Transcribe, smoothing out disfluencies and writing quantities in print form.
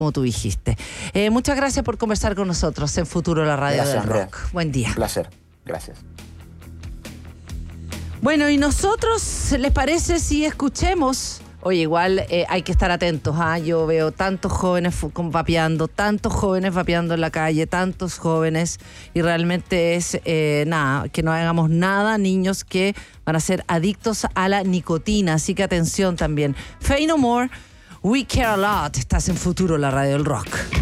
como tú dijiste. Muchas gracias por conversar con nosotros en Futuro, la radio del rock. Buen día. Un placer. Gracias. Bueno, y nosotros, ¿les parece si escuchemos? Oye, igual hay que estar atentos, ¿ah? Yo veo tantos jóvenes vapeando en la calle, tantos jóvenes, y realmente es que no hagamos nada, niños que van a ser adictos a la nicotina, así que atención también. Faith No More, We Care A Lot, estás en Futuro, la radio del rock.